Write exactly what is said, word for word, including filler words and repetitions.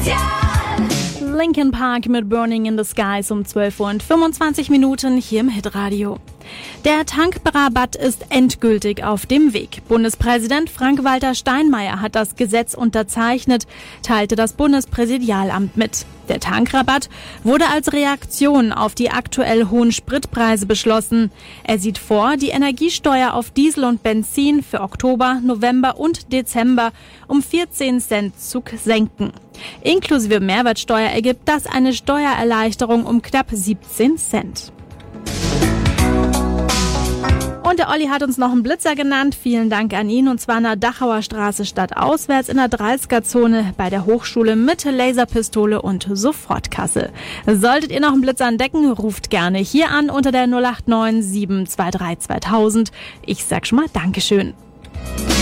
Linkin Park mit Burning in the Skies um zwölf Uhr und fünfundzwanzig Minuten hier im Hitradio. Der Tankrabatt ist endgültig auf dem Weg. Bundespräsident Frank-Walter Steinmeier hat das Gesetz unterzeichnet, teilte das Bundespräsidialamt mit. Der Tankrabatt wurde als Reaktion auf die aktuell hohen Spritpreise beschlossen. Er sieht vor, die Energiesteuer auf Diesel und Benzin für Oktober, November und Dezember um vierzehn Cent zu senken. Inklusive Mehrwertsteuer ergibt das eine Steuererleichterung um knapp siebzehn Cent. Und der Olli hat uns noch einen Blitzer genannt. Vielen Dank an ihn. Und zwar in der Dachauer Straße stadtauswärts in der dreißiger-Zone bei der Hochschule mit Laserpistole und Sofortkasse. Solltet ihr noch einen Blitzer entdecken, ruft gerne hier an unter der null acht neun sieben zwei drei zweitausend. Ich sag schon mal Dankeschön.